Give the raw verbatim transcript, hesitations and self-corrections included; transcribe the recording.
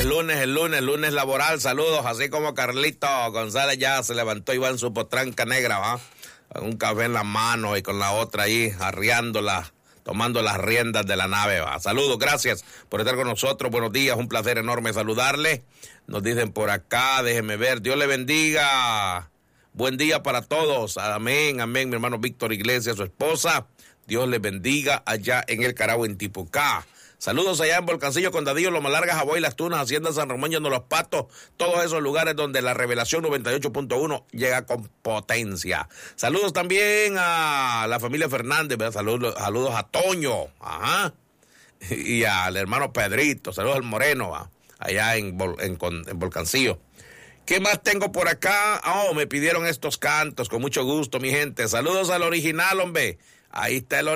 lunes, el lunes, lunes laboral. Saludos, así como Carlito González ya se levantó y va en su potranca negra, ¿va? Con un café en la mano y con la otra ahí arriándola, tomando las riendas de la nave, ¿va? Saludos, gracias por estar con nosotros. Buenos días, un placer enorme saludarle. Nos dicen por acá, déjeme ver, Dios le bendiga. Buen día para todos. Amén, amén. Mi hermano Víctor Iglesias, su esposa. Dios les bendiga allá en el Carahue, en Tipucá. Saludos allá en Volcancillo, Condadillo, Loma Larga, Jabón, Las Tunas, Hacienda San Ramón, Llano Los Patos, todos esos lugares donde la Revelación noventa y ocho punto uno llega con potencia. Saludos también a la familia Fernández, ¿verdad? Saludos, saludos a Toño, ajá, y al hermano Pedrito, saludos al Moreno, ¿va? Allá en, en, en Volcancillo. ¿Qué más tengo por acá? Oh, me pidieron estos cantos, con mucho gusto, mi gente. Saludos al original, hombre. Ahí está el original.